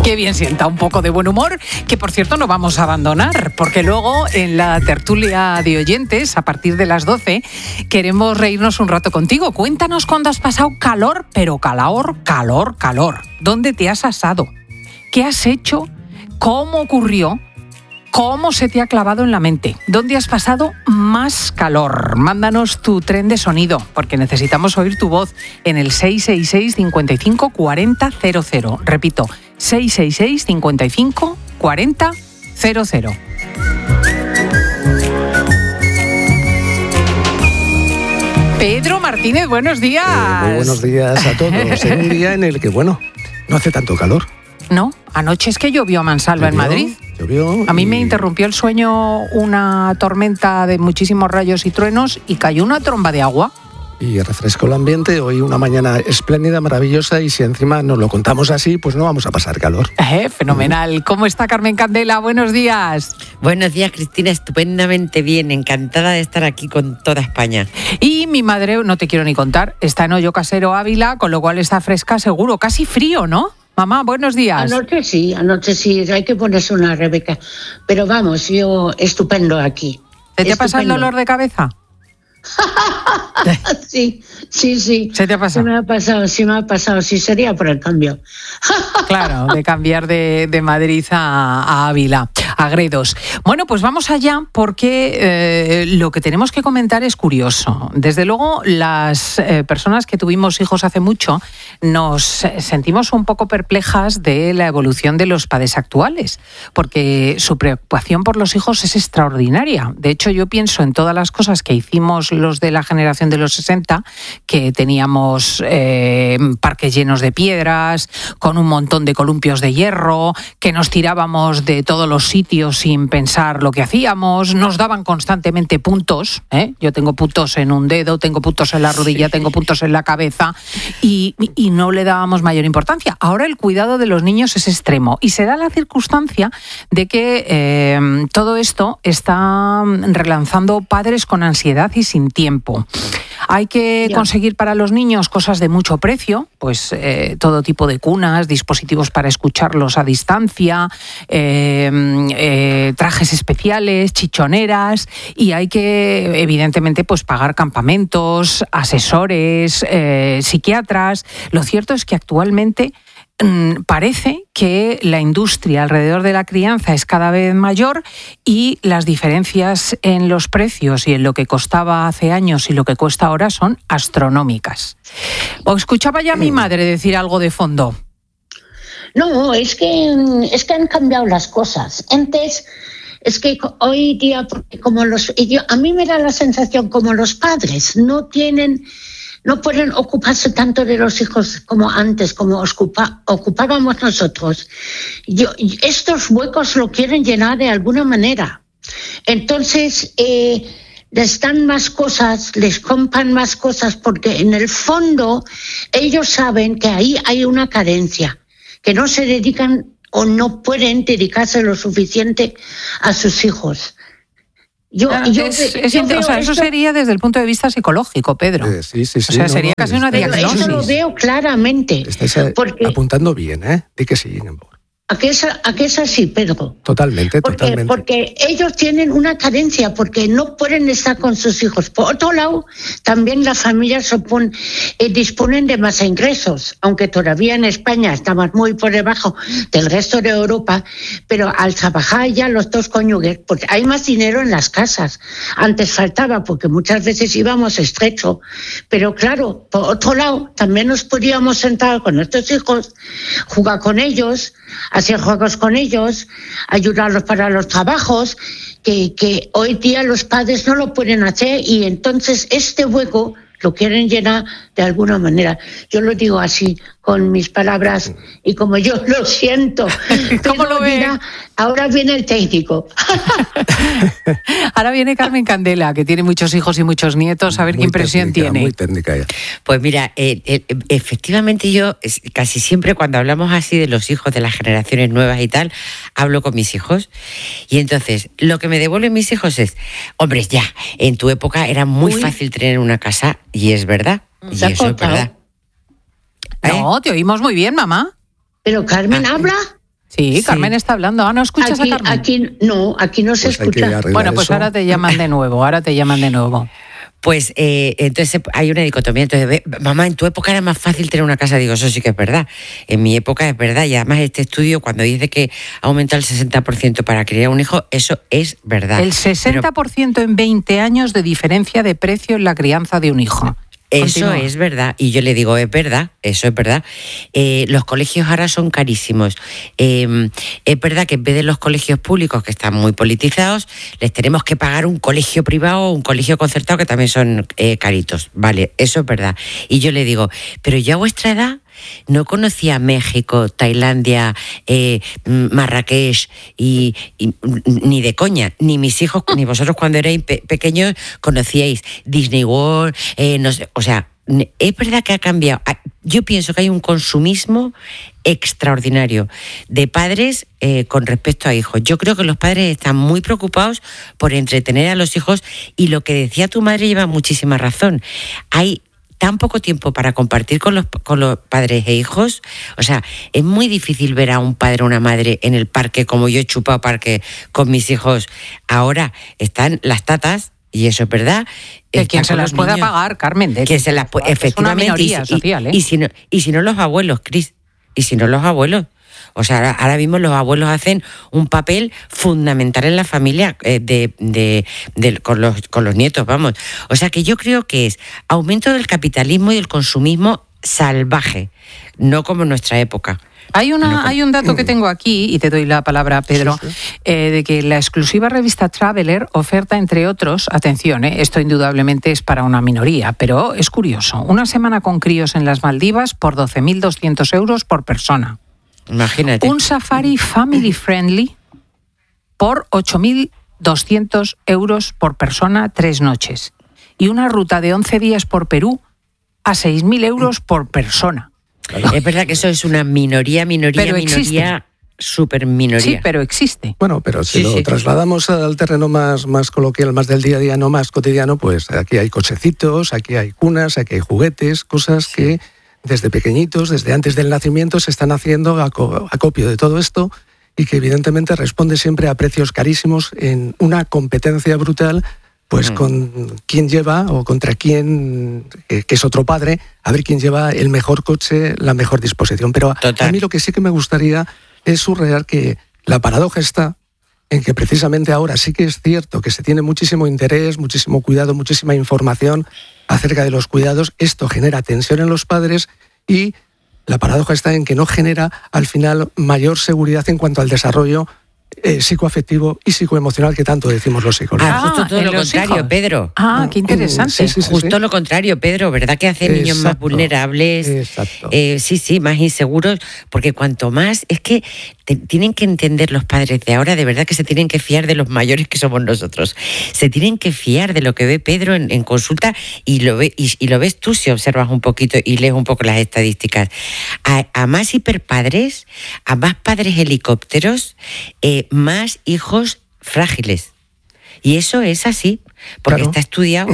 Qué bien sienta un poco de buen humor, que por cierto no vamos a abandonar, porque luego en la tertulia de oyentes, a partir de las 12, queremos reírnos un rato contigo. Cuéntanos cuándo has pasado calor, pero calor. ¿Dónde te has asado? ¿Qué has hecho? ¿Cómo ocurrió? ¿Cómo se te ha clavado en la mente? ¿Dónde has pasado más calor? Mándanos tu tren de sonido, porque necesitamos oír tu voz en el 666 55 40 00. Repito, 666 55 40 00. Pedro Martínez, buenos días. Muy buenos días a todos. En un día en el que, no hace tanto calor. No, anoche es que llovió a mansalva en Madrid. Llovió. A mí me interrumpió el sueño una tormenta de muchísimos rayos y truenos y cayó una tromba de agua. Y refrescó el ambiente. Hoy una mañana espléndida, maravillosa, y si encima nos lo contamos así, pues no vamos a pasar calor. Fenomenal. ¿Cómo está Carmen Candela? Buenos días. Buenos días, Cristina. Estupendamente bien. Encantada de estar aquí con toda España. Y mi madre, no te quiero ni contar, está en Hoyo Casero, Ávila, con lo cual está fresca seguro. Casi frío, ¿no? Mamá, buenos días. Anoche sí, hay que ponerse una Rebeca. Pero vamos, yo estupendo aquí. ¿Se te ha pasado el dolor de cabeza? Sí. ¿Se te ha pasado? Sí me ha pasado. Sí, sería por el cambio. Claro, de cambiar de Madrid a Ávila, a Gredos. Bueno, pues vamos allá porque lo que tenemos que comentar es curioso. Desde luego, las personas que tuvimos hijos hace mucho nos sentimos un poco perplejas de la evolución de los padres actuales, porque su preocupación por los hijos es extraordinaria. De hecho, yo pienso en todas las cosas que hicimos los de la generación de los 60, que teníamos parques llenos de piedras, con un montón de columpios de hierro, que nos tirábamos de todos los sitios sin pensar lo que hacíamos, nos daban constantemente puntos, yo tengo puntos en un dedo, tengo puntos en la rodilla, tengo puntos en la cabeza, y no le dábamos mayor importancia. Ahora el cuidado de los niños es extremo, y se da la circunstancia de que todo esto está relanzando padres con ansiedad y sin tiempo. Hay que conseguir para los niños cosas de mucho precio, pues todo tipo de cunas, dispositivos para escucharlos a distancia, trajes especiales, chichoneras, y hay que, evidentemente, pues pagar campamentos, asesores, psiquiatras. Lo cierto es que actualmente parece que la industria alrededor de la crianza es cada vez mayor y las diferencias en los precios y en lo que costaba hace años y lo que cuesta ahora son astronómicas. ¿O escuchaba ya a mi madre decir algo de fondo? No, es que han cambiado las cosas. Antes, es que hoy día, porque a mí me da la sensación como los padres no pueden ocuparse tanto de los hijos como antes, como ocupábamos nosotros. Estos huecos lo quieren llenar de alguna manera. Entonces, les dan más cosas, les compran más cosas, porque en el fondo ellos saben que ahí hay una carencia, que no se dedican o no pueden dedicarse lo suficiente a sus hijos. Eso sería desde el punto de vista psicológico, Pedro. Sí. O sea, sería casi una diagnosis. Eso lo veo claramente. Estáis apuntando bien, Di que sí. ¿A qué es así, Pedro? Totalmente. Porque ellos tienen una carencia, porque no pueden estar con sus hijos. Por otro lado, también las familias disponen de más ingresos, aunque todavía en España estamos muy por debajo del resto de Europa, pero al trabajar ya los dos cónyuges, porque hay más dinero en las casas. Antes faltaba, porque muchas veces íbamos estrecho, pero claro, por otro lado, también nos podíamos sentar con nuestros hijos, jugar con ellos, hacer juegos con ellos, ayudarlos para los trabajos, que hoy día los padres no lo pueden hacer, y entonces este hueco lo quieren llenar de alguna manera. Yo lo digo así, con mis palabras y como yo lo siento. ¿Cómo lo ve? Ahora viene el técnico. Ahora viene Carmen Candela, que tiene muchos hijos y muchos nietos. A ver qué impresión tiene. Muy técnica ya. Pues mira, efectivamente yo casi siempre cuando hablamos así de los hijos de las generaciones nuevas y tal, hablo con mis hijos. Y entonces, lo que me devuelven mis hijos es, hombre, ya, en tu época era muy fácil tener una casa, y es verdad. Y eso es verdad. No, te oímos muy bien, mamá. Pero Carmen habla. Sí, Carmen está hablando. ¿No escuchas a Carmen? Aquí no se escucha. Bueno, pues ahora te llaman de nuevo. Pues entonces hay una dicotomía. Entonces, mamá, en tu época era más fácil tener una casa. Digo, eso sí que es verdad. En mi época es verdad. Y además este estudio, cuando dice que ha aumentado el 60% para criar un hijo, eso es verdad. El 60% en 20 años de diferencia de precio en la crianza de un hijo. Eso es verdad, y yo le digo, es verdad, eso es verdad. Los colegios ahora son carísimos. Es verdad que en vez de los colegios públicos, que están muy politizados, les tenemos que pagar un colegio privado o un colegio concertado, que también son caritos. Vale, eso es verdad. Y yo le digo, pero yo a vuestra edad no conocía México, Tailandia, Marrakech y ni de coña, ni mis hijos, ni vosotros cuando erais pequeños conocíais Disney World, no sé, o sea, es verdad que ha cambiado. Yo pienso que hay un consumismo extraordinario de padres con respecto a hijos. Yo creo que los padres están muy preocupados por entretener a los hijos, y lo que decía tu madre lleva muchísima razón. Hay tan poco tiempo para compartir con los padres e hijos. O sea, es muy difícil ver a un padre o una madre en el parque, como yo he chupado parque con mis hijos. Ahora están las tatas, y eso es verdad. Que quien se las pueda pagar, Carmen. Efectivamente. Es una minoría social, ¿eh? Y si no los abuelos, Cris. Y si no los abuelos. O sea, ahora mismo los abuelos hacen un papel fundamental en la familia con los nietos, vamos. O sea que yo creo que es aumento del capitalismo y del consumismo salvaje, no como en nuestra época. Hay un dato que tengo aquí, y te doy la palabra, Pedro, sí. De que la exclusiva revista Traveler oferta, entre otros, atención, esto indudablemente es para una minoría, pero es curioso, una semana con críos en las Maldivas por 12.200 euros por persona. Imagínate. Un safari family friendly por 8.200 euros por persona, 3 noches. Y una ruta de 11 días por Perú a 6.000 euros por persona. Claro. Es verdad que eso es una minoría, súper minoría. Sí, pero existe. Bueno, pero si lo trasladamos al terreno más coloquial, más del día a día, no más cotidiano, pues aquí hay cochecitos, aquí hay cunas, aquí hay juguetes, cosas que desde pequeñitos, desde antes del nacimiento, se están haciendo acopio de todo esto, y que evidentemente responde siempre a precios carísimos en una competencia brutal, pues con quién lleva o contra quién, que es otro padre, a ver quién lleva el mejor coche, la mejor disposición. Pero a mí lo que sí que me gustaría es subrayar que la paradoja está en que precisamente ahora sí que es cierto que se tiene muchísimo interés, muchísimo cuidado, muchísima información acerca de los cuidados. Esto genera tensión en los padres, y la paradoja está en que no genera al final mayor seguridad en cuanto al desarrollo psicoafectivo y psicoemocional que tanto decimos los psicólogos. Justo todo lo contrario, hijos. Pedro. Qué interesante. Justo lo contrario, Pedro, ¿verdad? Que hace niños más vulnerables, más inseguros, porque cuanto más, es que tienen que entender los padres de ahora, de verdad que se tienen que fiar de los mayores que somos nosotros. Se tienen que fiar de lo que ve Pedro en consulta, y lo ves tú si observas un poquito y lees un poco las estadísticas. A más hiperpadres, a más padres helicópteros, más hijos frágiles. Y eso es así, porque está estudiado.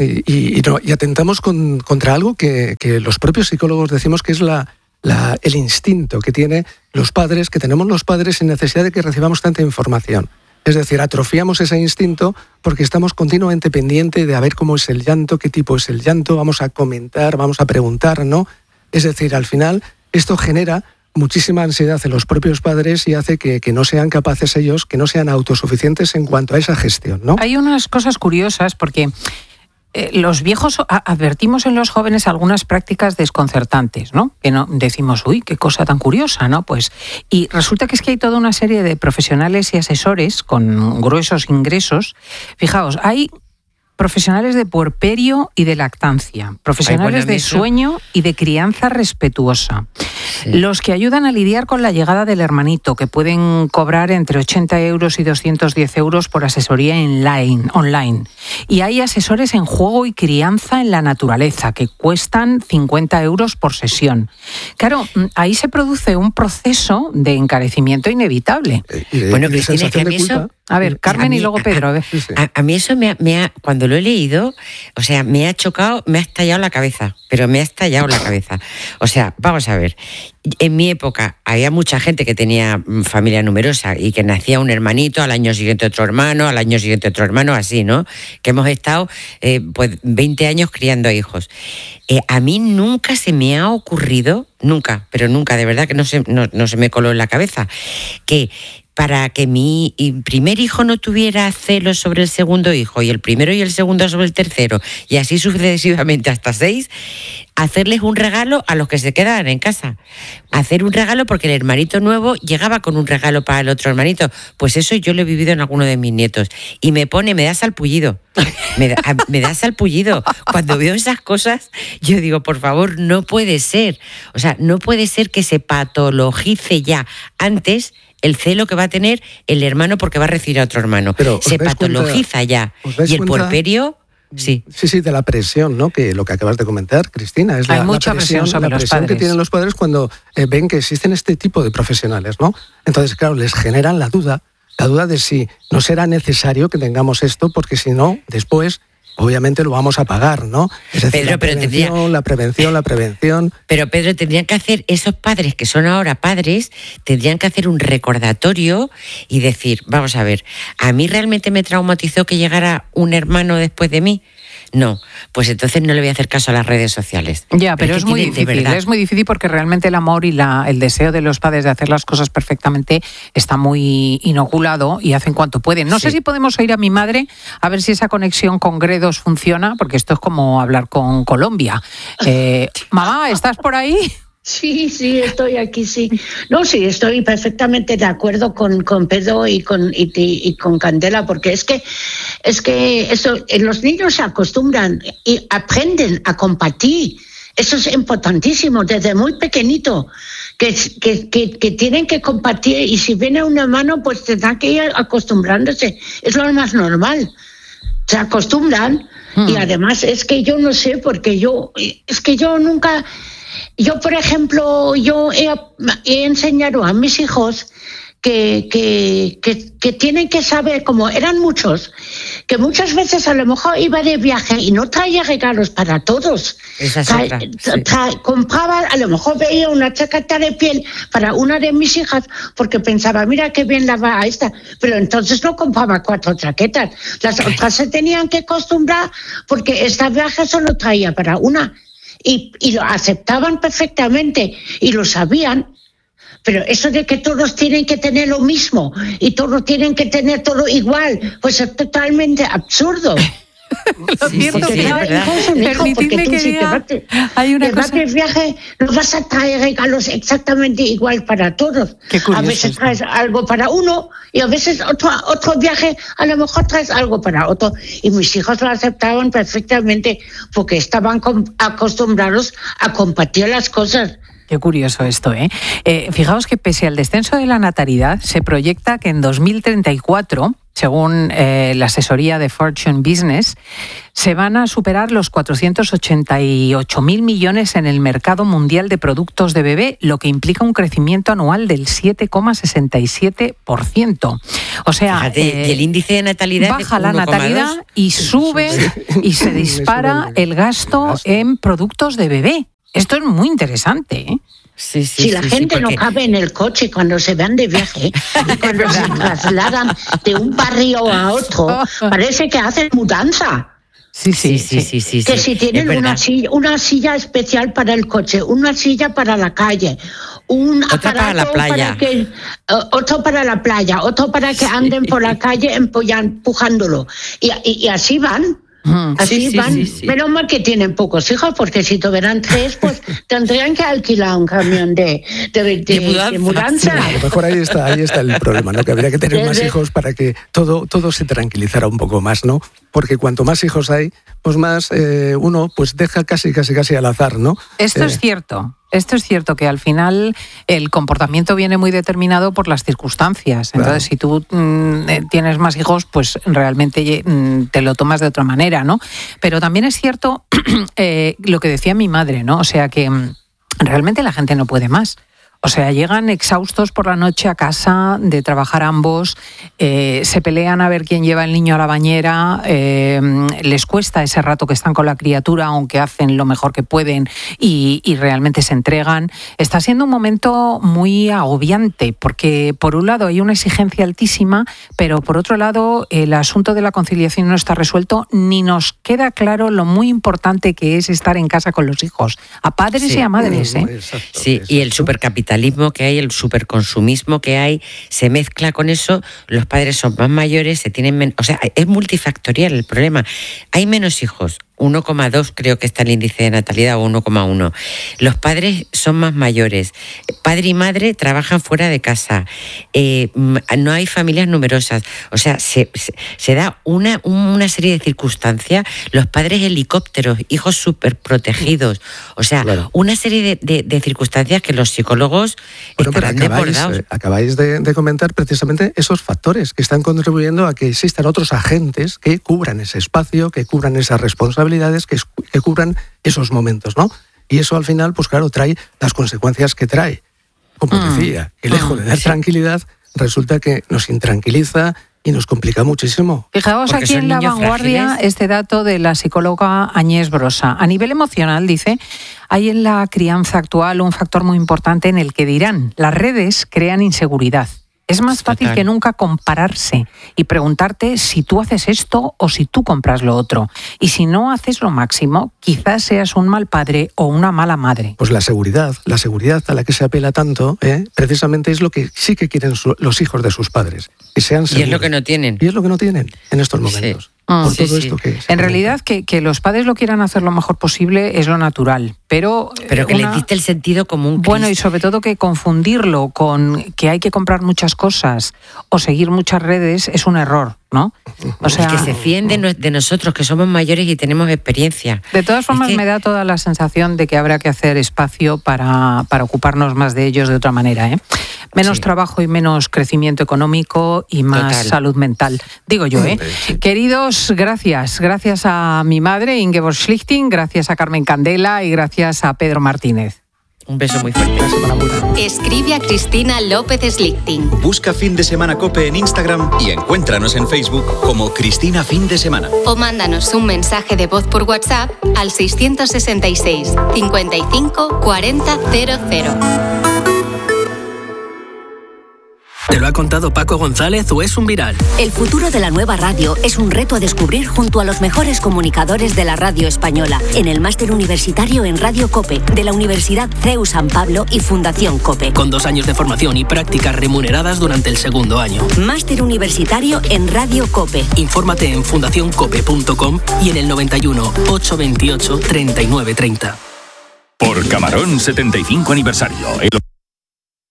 Y atentamos contra algo que los propios psicólogos decimos que es el instinto que tienen los padres, que tenemos los padres, sin necesidad de que recibamos tanta información. Es decir, atrofiamos ese instinto porque estamos continuamente pendientes de a ver cómo es el llanto, qué tipo es el llanto, vamos a comentar, vamos a preguntar, ¿no? Es decir, al final esto genera muchísima ansiedad en los propios padres y hace que no sean capaces ellos, que no sean autosuficientes en cuanto a esa gestión, ¿no? Hay unas cosas curiosas porque los viejos advertimos en los jóvenes algunas prácticas desconcertantes, ¿no? Que no decimos, uy, qué cosa tan curiosa, ¿no? Pues, y resulta que es que hay toda una serie de profesionales y asesores con gruesos ingresos. Fijaos, hay profesionales de puerperio y de lactancia, profesionales de sueño y de crianza respetuosa, los que ayudan a lidiar con la llegada del hermanito, que pueden cobrar entre 80 euros y 210 euros por asesoría online. Y hay asesores en juego y crianza en la naturaleza, que cuestan 50 euros por sesión. Claro, ahí se produce un proceso de encarecimiento inevitable. Cristina, que a mí eso... A ver, Carmen y luego Pedro. A mí eso cuando lo he leído, me ha chocado, me ha estallado la cabeza. O sea, vamos a ver. En mi época había mucha gente que tenía familia numerosa y que nacía un hermanito, al año siguiente otro hermano, al año siguiente otro hermano, así, ¿no? Que hemos estado pues 20 años criando hijos. A mí nunca se me ha ocurrido, nunca, pero nunca, de verdad que no se me coló en la cabeza, que para que mi primer hijo no tuviera celos sobre el segundo hijo y el primero y el segundo sobre el tercero y así sucesivamente hasta 6, hacerles un regalo a los que se quedaban en casa. Hacer un regalo porque el hermanito nuevo llegaba con un regalo para el otro hermanito. Pues eso yo lo he vivido en alguno de mis nietos. Y me da salpullido. Me da salpullido. Cuando veo esas cosas, yo digo, por favor, no puede ser. O sea, no puede ser que se patologice ya antes el celo que va a tener el hermano porque va a recibir a otro hermano. Pero se patologiza ya. Y el puerperio... Sí, de la presión, ¿no? Que lo que acabas de comentar, Cristina, es hay mucha presión sobre los padres. Que tienen los padres cuando ven que existen este tipo de profesionales, ¿no? Entonces, claro, les generan la duda de si no será necesario que tengamos esto, porque si no, después, obviamente lo vamos a pagar, ¿no? Es decir, Pedro, la prevención. Pero Pedro, tendrían que hacer, esos padres que son ahora padres, tendrían que hacer un recordatorio y decir, vamos a ver, ¿a mí realmente me traumatizó que llegara un hermano después de mí? No, pues entonces no le voy a hacer caso a las redes sociales. Ya, pero es muy difícil porque realmente el amor y el deseo de los padres de hacer las cosas perfectamente está muy inoculado y hacen cuanto pueden. No sé si podemos oír a mi madre a ver si esa conexión con Gredos funciona, porque esto es como hablar con Colombia. Mamá, ¿estás por ahí? Sí, estoy aquí, sí. No, sí, estoy perfectamente de acuerdo con Pedro y con Candela, porque es que eso, los niños se acostumbran y aprenden a compartir. Eso es importantísimo, desde muy pequeñito, que tienen que compartir, y si viene un hermano, pues tendrán que ir acostumbrándose. Es lo más normal. Se acostumbran, y además es que yo no sé, porque yo nunca... Yo, por ejemplo, he enseñado a mis hijos que tienen que saber, como eran muchos, que muchas veces a lo mejor iba de viaje y no traía regalos para todos. Compraba, a lo mejor veía una chaqueta de piel para una de mis hijas porque pensaba, mira qué bien la va a esta, pero entonces no compraba 4 chaquetas. Las otras se tenían que acostumbrar porque este viaje solo traía para una. Y lo aceptaban perfectamente y lo sabían, pero eso de que todos tienen que tener lo mismo y todos tienen que tener todo igual, pues es totalmente absurdo. Lo cierto que permitidme que diga, hay una cosa... de viaje no vas a traer regalos exactamente igual para todos. A veces traes algo para uno y a veces otro viaje a lo mejor traes algo para otro. Y mis hijos lo aceptaban perfectamente porque estaban acostumbrados a compartir las cosas. Qué curioso esto, ¿eh? Fijaos que pese al descenso de la natalidad, se proyecta que en 2034, según la asesoría de Fortune Business, se van a superar los 488.000 millones en el mercado mundial de productos de bebé, lo que implica un crecimiento anual del 7,67%. O sea, fíjate, y el índice de natalidad baja la natalidad y sube y se dispara el gasto en productos de bebé. Esto es muy interesante, ¿eh? Si la gente no cabe en el coche cuando se van de viaje y cuando se trasladan de un barrio a otro, parece que hacen mudanza. Sí. Que si tienen una silla especial para el coche, una silla para la calle, otra para la playa, otro para la playa, otro para que anden por la calle empujándolo. Y así van. Así van. Menos mal que tienen pocos hijos, porque si tuvieran 3, pues tendrían que alquilar un camión de mudanza. A lo mejor ahí está el problema, ¿no? Que habría que tener más hijos para que todo se tranquilizara un poco más, ¿no? Porque cuanto más hijos hay, pues más uno pues deja casi al azar, ¿no? Esto es cierto. Esto es cierto, que al final el comportamiento viene muy determinado por las circunstancias. Entonces, si tú tienes más hijos, pues realmente te lo tomas de otra manera, ¿no? Pero también es cierto lo que decía mi madre, ¿no? O sea, que realmente la gente no puede más. O sea, llegan exhaustos por la noche a casa de trabajar ambos, se pelean a ver quién lleva el niño a la bañera, les cuesta ese rato que están con la criatura, aunque hacen lo mejor que pueden y realmente se entregan. Está siendo un momento muy agobiante porque por un lado hay una exigencia altísima, pero por otro lado el asunto de la conciliación no está resuelto ni nos queda claro lo muy importante que es estar en casa con los hijos, a padres y a madres. Sí, y el supercapitalismo que hay, el superconsumismo que hay, se mezcla con eso, los padres son más mayores, se tienen o sea, es multifactorial el problema. Hay menos hijos, 1,2 creo que está el índice de natalidad, o 1,1. Los padres son más mayores. Padre y madre trabajan fuera de casa. No hay familias numerosas. O sea, se da una serie de circunstancias. Los padres helicópteros, hijos súper protegidos. O sea, claro, una serie de circunstancias que los psicólogos estarán desbordados. Acabáis de comentar precisamente esos factores que están contribuyendo a que existan otros agentes que cubran ese espacio, que cubran esas responsabilidades, que cubran esos momentos, ¿no? Y eso al final, pues claro, trae las consecuencias que trae. Como decía, que lejos de dar tranquilidad, resulta que nos intranquiliza y nos complica muchísimo. Fijaos aquí en La Vanguardia frágiles. Este dato de la psicóloga Agnès Brossa. A nivel emocional, dice, hay en la crianza actual un factor muy importante en el que dirán, las redes crean inseguridad. Es más fácil que nunca compararse y preguntarte si tú haces esto o si tú compras lo otro. Y si no haces lo máximo, quizás seas un mal padre o una mala madre. Pues la seguridad a la que se apela tanto, precisamente es lo que sí que quieren los hijos de sus padres. Que sean seguros. Y es lo que no tienen. Y es lo que no tienen en estos momentos. Sí. Por todo esto que en realidad, que los padres lo quieran hacer lo mejor posible es lo natural, pero que les diste el sentido común. Bueno, y sobre todo que confundirlo con que hay que comprar muchas cosas o seguir muchas redes es un error, ¿no? O sea, que se fíen de nosotros, que somos mayores y tenemos experiencia. De todas formas, me da toda la sensación de que habrá que hacer espacio para ocuparnos más de ellos de otra manera, ¿eh? Menos trabajo y menos crecimiento económico y más salud mental, digo yo, ¿eh? Queridos, gracias a mi madre, Ingeborg Schlichting, gracias a Carmen Candela y gracias a Pedro Martínez. Un beso muy fuerte. Escribe a Cristina López Schlichting. Busca Fin de Semana COPE en Instagram y encuéntranos en Facebook como Cristina Fin de Semana. O mándanos un mensaje de voz por WhatsApp al 666 55 40 00. ¿Te lo ha contado Paco González o es un viral? El futuro de la nueva radio es un reto a descubrir junto a los mejores comunicadores de la radio española en el Máster Universitario en Radio COPE de la Universidad CEU San Pablo y Fundación COPE. Con 2 años de formación y prácticas remuneradas durante el segundo año. Máster Universitario en Radio COPE. Infórmate en fundacioncope.com y en el 91 828 3930. Por Camarón 75 aniversario.